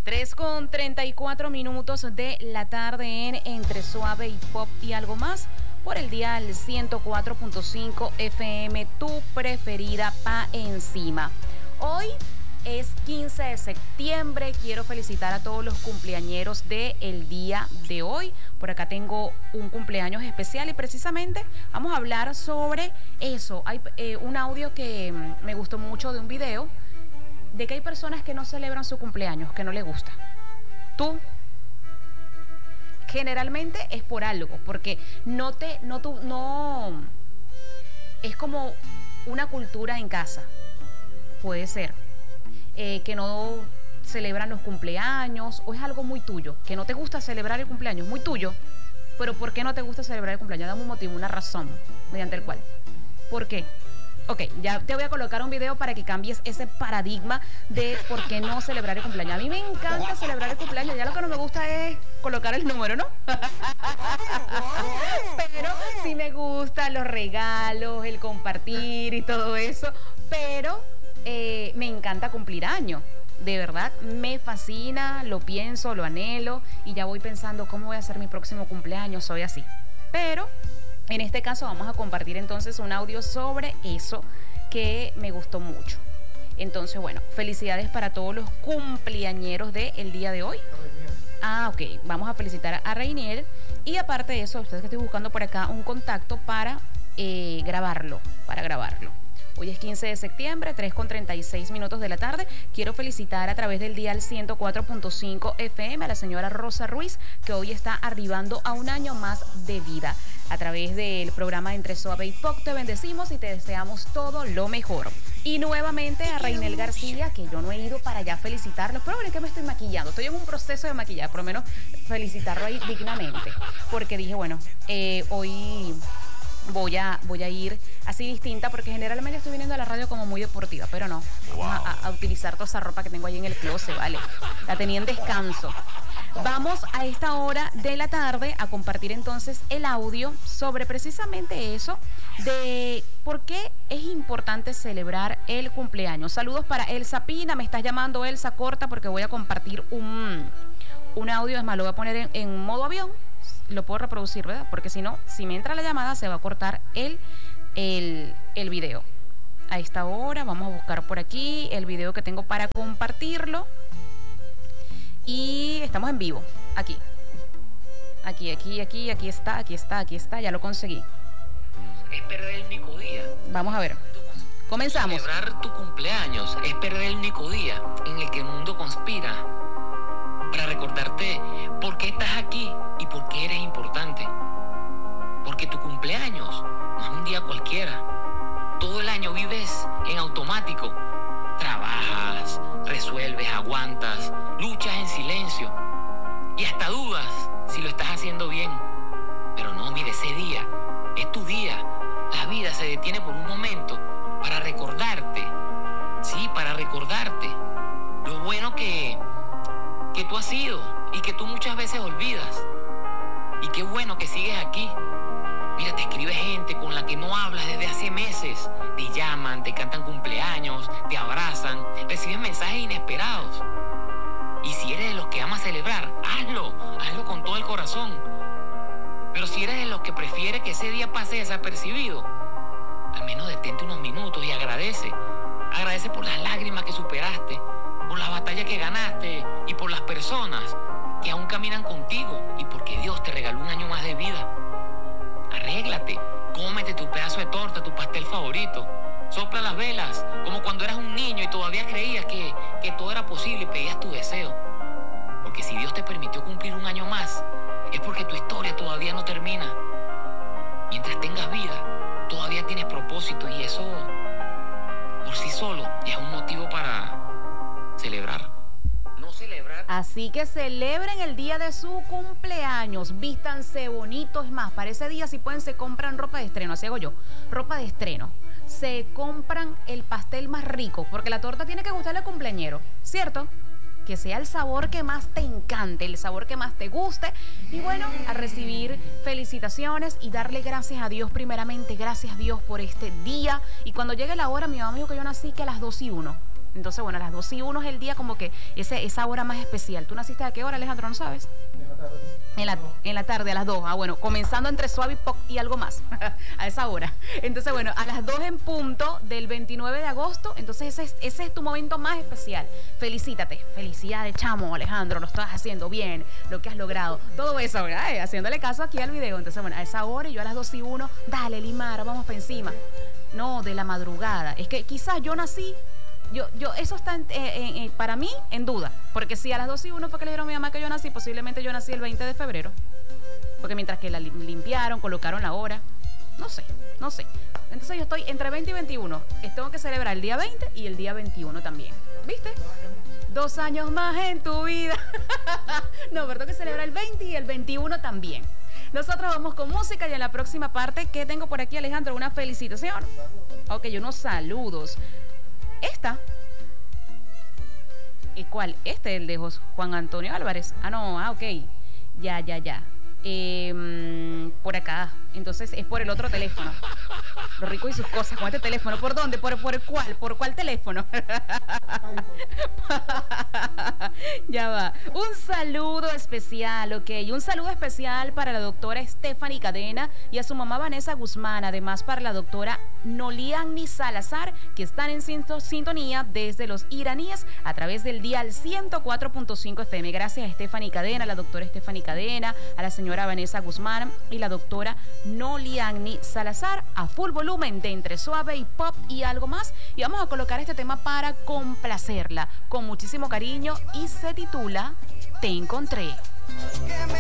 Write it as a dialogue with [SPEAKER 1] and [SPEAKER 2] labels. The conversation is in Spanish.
[SPEAKER 1] 3:34 de la tarde en Entre Suave y Pop y Algo Más por el dial 104.5 FM, tu preferida pa' encima. Hoy es 15 de septiembre, quiero felicitar a todos los cumpleañeros del día de hoy. Por acá tengo un cumpleaños especial y precisamente vamos a hablar sobre eso. Hay un audio que me gustó mucho de un video de que hay personas que no celebran su cumpleaños, que no les gusta. Tú, generalmente es por algo, porque no es como una cultura en casa, puede ser, que no celebran los cumpleaños, o es algo muy tuyo, que no te gusta celebrar el cumpleaños, muy tuyo, pero ¿por qué no te gusta celebrar el cumpleaños? Dame un motivo, una razón, mediante el cual. ¿Por qué? Ok, ya te voy a colocar un video para que cambies ese paradigma de por qué no celebrar el cumpleaños. A mí me encanta celebrar el cumpleaños, ya lo que no me gusta es colocar el número, ¿no? Pero sí me gustan los regalos, el compartir y todo eso, pero me encanta cumplir años. De verdad, me fascina, lo pienso, lo anhelo y ya voy pensando cómo voy a hacer mi próximo cumpleaños, soy así. Pero en este caso vamos a compartir entonces un audio sobre eso que me gustó mucho. Entonces, bueno, felicidades para todos los cumpleañeros del día de hoy. Ah, ok, vamos a felicitar a Rainier. Y aparte de eso, ustedes que estoy buscando por acá un contacto para grabarlo. Hoy es 15 de septiembre, 3:36 de la tarde. Quiero felicitar a través del dial 104.5 FM a la señora Rosa Ruiz, que hoy está arribando a un año más de vida. A través del programa Entre Suave y Pop te bendecimos y te deseamos todo lo mejor. Y nuevamente a Rainel García, que yo no he ido para allá felicitarlos, pero bueno, es que me estoy maquillando, estoy en un proceso de maquillaje, por lo menos felicitarlo ahí dignamente, porque dije, bueno, hoy voy a ir así distinta, porque generalmente estoy viniendo a la radio como muy deportiva, pero no, vamos a utilizar toda esa ropa que tengo ahí en el closet, ¿vale? La tenía en descanso. Vamos a esta hora de la tarde a compartir entonces el audio sobre precisamente eso, de por qué es importante celebrar el cumpleaños. Saludos para Elsa Pina, me estás llamando Elsa, corta porque voy a compartir un audio, es más, lo voy a poner en modo avión, lo puedo reproducir, ¿verdad? Porque si no, si me entra la llamada se va a cortar el video. A esta hora vamos a buscar por aquí el video que tengo para compartirlo. Y estamos en vivo, aquí está, ya lo conseguí.
[SPEAKER 2] Es perder el único día.
[SPEAKER 1] Vamos a ver, comenzamos.
[SPEAKER 2] Celebrar tu cumpleaños es perder el único día en el que el mundo conspira para recordarte por qué estás aquí y por qué eres importante. Porque tu cumpleaños no es un día cualquiera. Todo el año vives en automático. Trabajas, resuelves, aguantas, luchas en silencio y hasta dudas si lo estás haciendo bien. Pero no, mire, ese día es tu día. La vida se detiene por un momento para recordarte. Sí, para recordarte lo bueno que tú has sido y que tú muchas veces olvidas. Y qué bueno que sigues aquí. Mira, te escribe gente con la que no hablas desde hace meses. Te llaman, te cantan cumpleaños, te abrazan, recibes mensajes inesperados. Y si eres de los que ama celebrar, hazlo con todo el corazón. Pero si eres de los que prefiere que ese día pase desapercibido, al menos detente unos minutos y agradece. Agradece por las lágrimas que superaste, por las batallas que ganaste y por las personas que aún caminan contigo y porque Dios te regaló un año más de vida. Arréglate, cómete tu pedazo de torta, tu pastel favorito. Sopla las velas, como cuando eras un niño y todavía creías que todo era posible y pedías tu deseo. Porque si Dios te permitió cumplir un año más, es porque tu historia todavía no termina. Mientras tengas vida, todavía tienes propósito y eso, por sí solo, ya es un motivo para celebrar. No celebrar.
[SPEAKER 1] Así que celebren el día de su cumpleaños, vístanse bonitos, es más, para ese día si pueden se compran ropa de estreno, así hago yo, ropa de estreno. Se compran el pastel más rico, porque la torta tiene que gustarle al cumpleañero, ¿cierto? Que sea el sabor que más te encante, el sabor que más te guste. Y bueno, a recibir felicitaciones y darle gracias a Dios primeramente. Gracias a Dios por este día. Y cuando llegue la hora, mi mamá me dijo que yo nací que a las 2:01. Entonces, bueno, a las 12 y 1 es el día como que esa hora más especial. ¿Tú naciste a qué hora, Alejandro? ¿No sabes? En la tarde, a las 2. Ah, bueno, comenzando entre suave y pop y algo más, a esa hora. Entonces, bueno, a las 2 en punto del 29 de agosto, entonces ese es tu momento más especial. Felicítate. Felicidades, chamo, Alejandro, lo estás haciendo bien, lo que has logrado. Todo eso, ¿verdad? Haciéndole caso aquí al video. Entonces, bueno, a esa hora y yo a las 2 y 1, dale, Limara, vamos para encima. No, de la madrugada. Es que quizás yo nací... eso está para mí en duda, porque si a las 12 y 1 fue que le dijeron a mi mamá que yo nací, posiblemente yo nací el 20 de febrero, porque mientras que la limpiaron, colocaron la hora, no sé. Entonces yo estoy entre 20 y 21, tengo que celebrar el día 20 y el día 21 también, ¿viste? 2 años más en tu vida. No, pero tengo que celebrar el 20 y el 21 también. Nosotros vamos con música y en la próxima parte, ¿qué tengo por aquí, Alejandro? Una felicitación. Ok, unos saludos. Esta. ¿Y cuál? El de Juan Antonio Álvarez. Ok. Ya. Por acá. Entonces es por el otro teléfono. Lo rico y sus cosas con este teléfono. ¿Por dónde? ¿Por cuál? ¿Por cuál teléfono? Ya va. Un saludo especial, ok. Un saludo especial para la doctora Stephanie Cadena y a su mamá Vanessa Guzmán. Además para la doctora Noliani Salazar, que están en sintonía desde los iraníes a través del dial 104.5 FM. Gracias a Stephanie Cadena, a la doctora Stephanie Cadena, a la señora Vanessa Guzmán y la doctora Noliani Salazar, a full volumen de entre suave y pop y algo más. Y vamos a colocar este tema para complacerla con muchísimo cariño y se titula Te encontré.